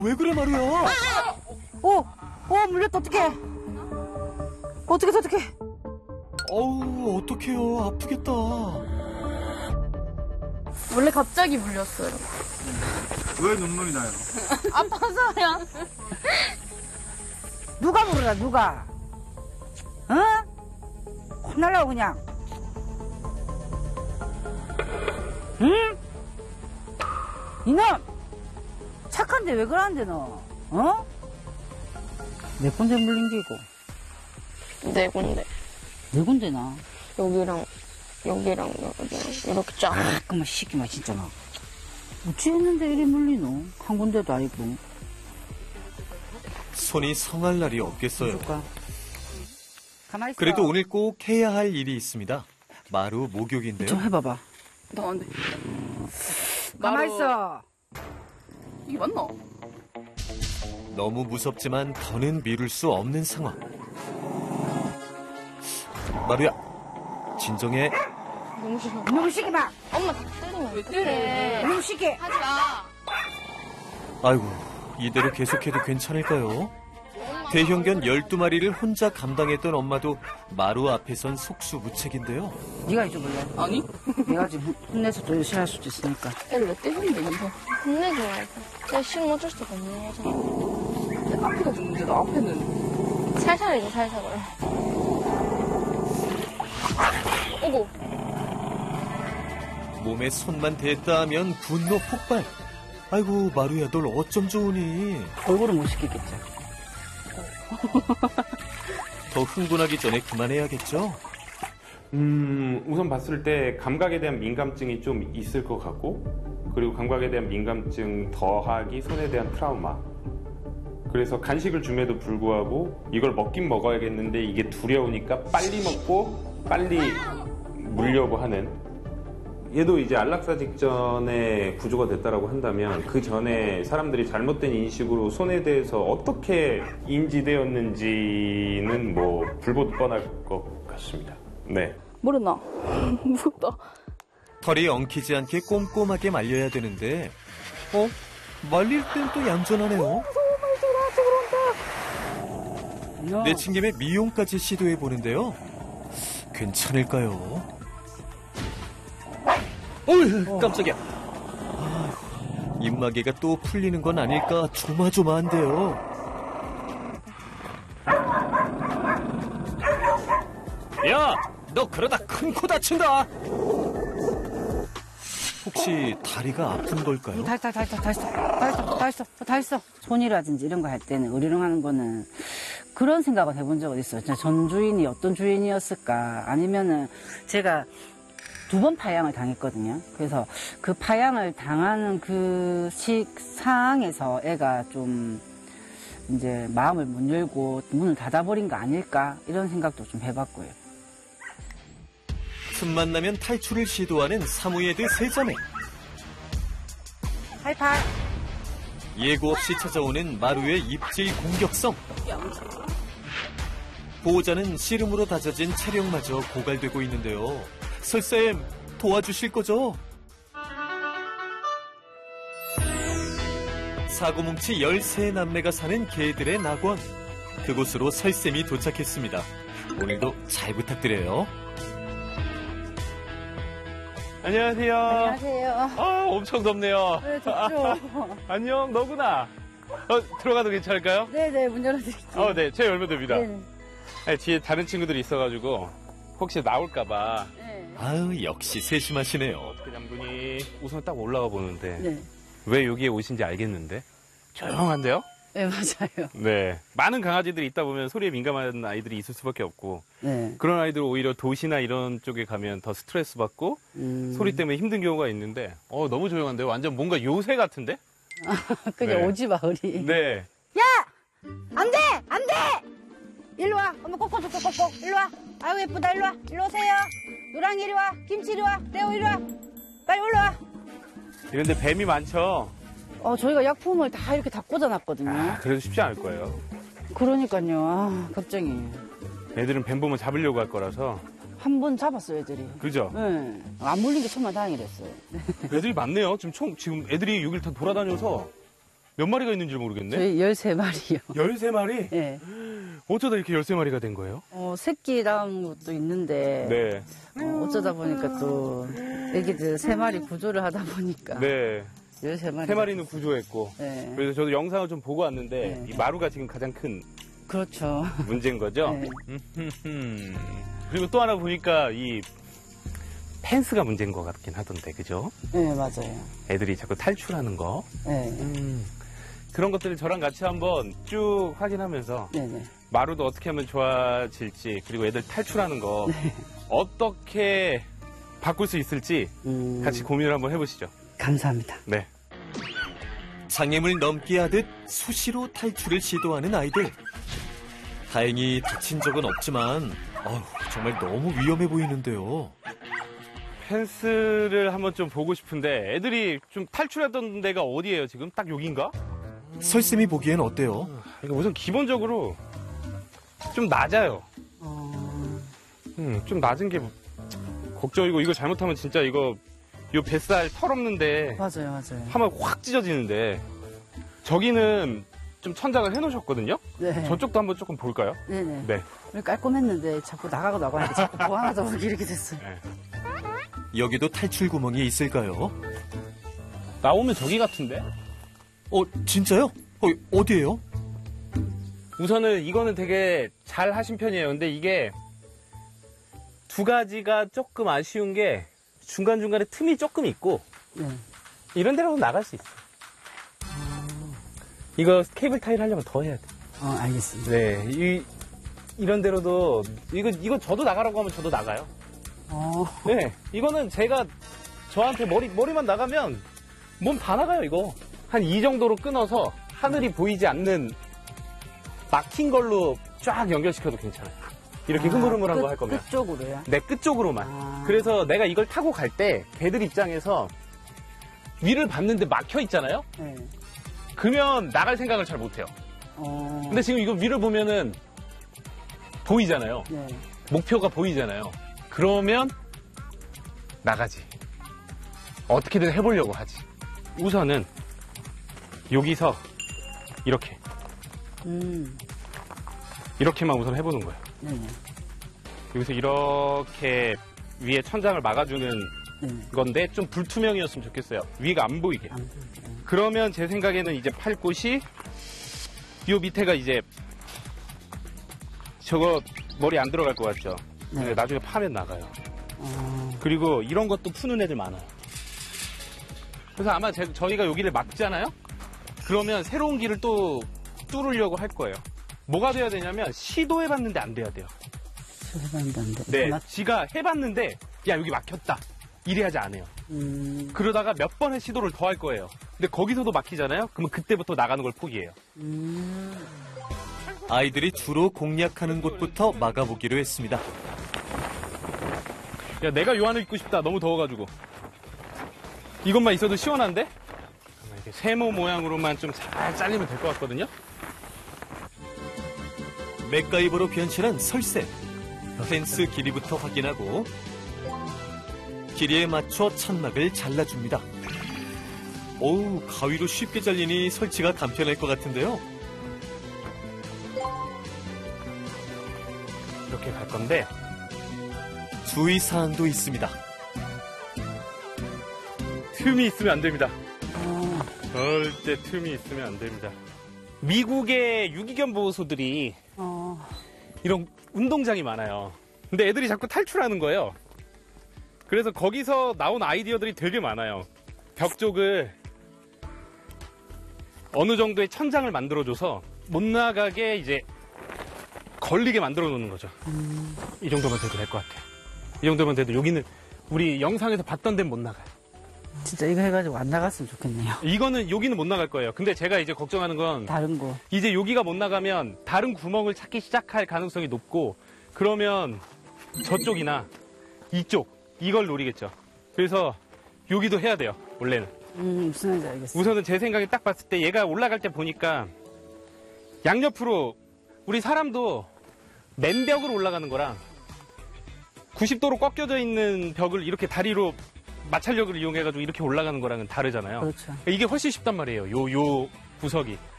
왜 그래, 마루야? 물렸다, 어떡해. 어떡해. 어우, 어떡해요. 아프겠다. 원래 갑자기 물렸어요. 왜 눈물이 나요? 아파서요. 누가 물으라, 누가? 혼날라고, 그냥. 응? 이놈! 착한데 왜 그러는데, 너? 몇 군데 물린 게 이거? 4군데. 4군데나? 여기랑 이렇게 쫙. 그만 시키마, 진짜 나. 어찌 했는데 이리 물리노? 한 군데도 아니고. 손이 성할 날이 없겠어요. 줄까? 가만히 있어. 그래도 오늘 꼭 해야 할 일이 있습니다. 마루 목욕인데요. 좀 해봐봐. 나 안 돼. 가만히 있어. 이게 맞나? 너무 무섭지만 더는 미룰 수 없는 상황. 마루야, 진정해. 너무 싫어. 너무 시키마. 엄마 때리면 왜 때려? 너무 시키. 하지 마. 아이고, 이대로 계속해도 괜찮을까요? 대형견 12마리를 혼자 감당했던 엄마도 마루 앞에선 속수무책인데요. 네가 해줘볼래? 아니? 내가 지금 혼내서 또 싫어할 수도 있으니까. 애를 왜 때리는데 이거? 혼내지 말고. 내가 싫으면 어쩔 수가 없는 거잖아. 앞에가 좀 문제다. 앞에는 살살이지 살살. 오고. 몸에 손만 댔다 하면 분노 폭발. 아이고, 마루야, 널 어쩜 좋으니. 얼굴은 못 시키겠지. 더 흥분하기 전에 그만해야겠죠? 우선 봤을 때 감각에 대한 민감증이 좀 있을 것 같고, 그리고 감각에 대한 민감증 더하기 손에 대한 트라우마. 그래서 간식을 줌에도 불구하고 이걸 먹긴 먹어야겠는데 이게 두려우니까 빨리 먹고 빨리 물려고 하는. 얘도 이제 안락사 직전에 구조가 됐다라고 한다면 그 전에 사람들이 잘못된 인식으로 손에 대해서 어떻게 인지되었는지는 뭐 불보듯 뻔할 것 같습니다. 네. 모르나? 무섭다. 털이 엉키지 않게 꼼꼼하게 말려야 되는데, 말릴 땐 또 얌전하네요. 내친김에 미용까지 시도해 보는데요. 괜찮을까요? 어휴, 깜짝이야. 입마개가 또 풀리는 건 아닐까 조마조마한데요. 야, 너 그러다 큰 코 다친다. 혹시 다리가 아픈 걸까요? 다 했어. 손이라든지 이런 거 할 때는 으르렁하는 거는 그런 생각을 해본 적은 있어요. 전 주인이 어떤 주인이었을까? 아니면은 제가 2번 파양을 당했거든요. 그래서 그 파양을 당하는 그 상황에서 애가 좀 이제 마음을 못 열고 문을 닫아버린 거 아닐까? 이런 생각도 좀 해봤고요. 틈만 나면 탈출을 시도하는 사무예드 세 자매. 하이파이. 예고 없이 찾아오는 마루의 입질 공격성. 보호자는 씨름으로 다져진 체력마저 고갈되고 있는데요. 설쌤, 도와주실 거죠? 사고뭉치 13남매가 사는 개들의 낙원. 그곳으로 설쌤이 도착했습니다. 오늘도 잘 부탁드려요. 안녕하세요. 안녕하세요. 엄청 덥네요. 네, 덥죠. 안녕, 너구나. 들어가도 괜찮을까요? 네네, 문 열어드릴게요. 네, 제 열면 됩니다. 네네. 네, 뒤에 다른 친구들이 있어가지고 혹시 나올까봐. 네. 아유, 역시 세심하시네요. 어떻게 남분이 우선 딱 올라가 보는데 네. 왜 여기에 오신지 알겠는데 조용한데요? 네, 맞아요. 네, 많은 강아지들이 있다 보면 소리에 민감한 아이들이 있을 수밖에 없고 네. 그런 아이들은 오히려 도시나 이런 쪽에 가면 더 스트레스 받고 소리 때문에 힘든 경우가 있는데 너무 조용한데요? 완전 뭔가 요새 같은데? 그냥 네. 오지 마, 우리. 네. 야! 안 돼! 안 돼! 일로 와. 엄마 꼭꼭 일로 와. 아유, 예쁘다. 일로 와. 일로 오세요. 누랑이 이리 와. 김치 이리 와. 레오 이리 와. 빨리 올라와. 이런데 뱀이 많죠? 저희가 약품을 다 이렇게 다 꽂아놨거든요. 그래도 쉽지 않을 거예요. 그러니까요. 걱정이. 애들은 뱀 보면 잡으려고 할 거라서. 한 번 잡았어요, 애들이. 그죠? 네. 안 물린 게 정말 다행이랬어요. 애들이 많네요. 지금 애들이 6일 다 돌아다녀서 몇 마리가 있는지 모르겠네. 저희 13마리요. 13마리? 예. 어쩌다 이렇게 13마리가 된 거예요? 새끼 낳은 것도 있는데, 네. 어쩌다 보니까 또, 애기들 3마리 구조를 하다 보니까. 네. 13마리. 3마리는 구조했고. 네. 그래서 저도 영상을 좀 보고 왔는데, 네. 이 마루가 지금 가장 큰 그렇죠. 문제인 거죠? 네. 그리고 또 하나 보니까 이 펜스가 문제인 것 같긴 하던데, 그죠? 네, 맞아요. 애들이 자꾸 탈출하는 거. 네. 그런 것들을 저랑 같이 한번 쭉 확인하면서 네네. 마루도 어떻게 하면 좋아질지, 그리고 애들 탈출하는 거 어떻게 바꿀 수 있을지 같이 고민을 한번 해보시죠. 감사합니다. 네. 장애물 넘기 하듯 수시로 탈출을 시도하는 아이들. 다행히 다친 적은 없지만 정말 너무 위험해 보이는데요. 펜스를 한번 좀 보고 싶은데 애들이 좀 탈출했던 데가 어디예요 지금? 딱 여긴가? 설쌤이 보기엔 어때요? 이거 우선 기본적으로 좀 낮아요. 좀 낮은 게 걱정이고, 이거 잘못하면 진짜 요 뱃살 털 없는데 맞아요, 맞아요. 하면 확 찢어지는데, 저기는 좀 천장을 해놓으셨거든요? 네. 저쪽도 한번 조금 볼까요? 네네. 네. 깔끔했는데 자꾸 나가니까 자꾸 보완하다 보니 이렇게 됐어요. 여기도 탈출 구멍이 있을까요? 나오면 저기 같은데? 진짜요? 어디예요? 우선은 이거는 되게 잘 하신 편이에요. 근데 이게 두 가지가 조금 아쉬운 게 중간중간에 틈이 조금 있고, 네. 이런 데로 나갈 수 있어. 이거 케이블 타일 하려면 더 해야 돼. 알겠습니다. 네. 이런 데로도, 이거 저도 나가라고 하면 저도 나가요. 네. 이거는 제가 저한테 머리만 나가면 몸 다 나가요, 이거. 한 이 정도로 끊어서 하늘이 보이지 않는 막힌 걸로 쫙 연결시켜도 괜찮아요. 이렇게 흐물흐물한 거 할 거면. 끝쪽으로요? 네, 끝쪽으로만. 그래서 내가 이걸 타고 갈 때 걔들 입장에서 위를 봤는데 막혀 있잖아요? 네. 그러면 나갈 생각을 잘 못해요. 근데 지금 이거 위를 보면은 보이잖아요. 네. 목표가 보이잖아요. 그러면 나가지. 어떻게든 해보려고 하지. 우선은 여기서 이렇게만 우선 해보는 거예요. 네네. 여기서 이렇게 위에 천장을 막아주는 건데 좀 불투명이었으면 좋겠어요. 위가 안 보이게. 그러면 제 생각에는 이제 팔 곳이 요 밑에가 이제 저거 머리 안 들어갈 것 같죠? 네. 나중에 파면 나가요. 그리고 이런 것도 푸는 애들 많아요. 그래서 아마 저희가 여기를 막잖아요? 그러면 새로운 길을 또 뚫으려고 할 거예요. 뭐가 돼야 되냐면 시도해봤는데 안 돼야 돼요. 해봤는데 안 돼. 네, 지가 해봤는데 야 여기 막혔다. 이래야지 안 해요. 그러다가 몇 번의 시도를 더 할 거예요. 근데 거기서도 막히잖아요? 그러면 그때부터 나가는 걸 포기해요. 아이들이 주로 공략하는 곳부터 막아보기로 했습니다. 야 내가 요 안을 입고 싶다. 너무 더워가지고. 이것만 있어도 시원한데? 이렇게 세모 모양으로만 좀 잘 잘리면 될 것 같거든요? 맥가이버로 변신한 설쌤. 펜스 길이부터 확인하고 길이에 맞춰 천막을 잘라줍니다. 가위로 쉽게 잘리니 설치가 간편할 것 같은데요. 이렇게 갈 건데 주의사항도 있습니다. 틈이 있으면 안 됩니다. 절대 틈이 있으면 안 됩니다. 미국의 유기견 보호소들이 이런 운동장이 많아요. 근데 애들이 자꾸 탈출하는 거예요. 그래서 거기서 나온 아이디어들이 되게 많아요. 벽 쪽을 어느 정도의 천장을 만들어줘서 못 나가게 이제 걸리게 만들어 놓는 거죠. 이 정도만 돼도 될 것 같아요. 이 정도만 돼도 여기는 우리 영상에서 봤던 데는 못 나가요. 진짜 이거 해가지고 안 나갔으면 좋겠네요. 여기는 못 나갈 거예요. 근데 제가 이제 걱정하는 건 다른 거. 이제 여기가 못 나가면 다른 구멍을 찾기 시작할 가능성이 높고, 그러면 저쪽이나 이걸 노리겠죠. 그래서 여기도 해야 돼요. 원래는. 무슨 말인지 알겠어. 우선은 제 생각에 딱 봤을 때 얘가 올라갈 때 보니까 양옆으로 우리 사람도 맨벽으로 올라가는 거랑 90도로 꺾여져 있는 벽을 이렇게 다리로 마찰력을 이용해가지고 이렇게 올라가는 거랑은 다르잖아요. 그렇죠. 이게 훨씬 쉽단 말이에요. 요 구석이.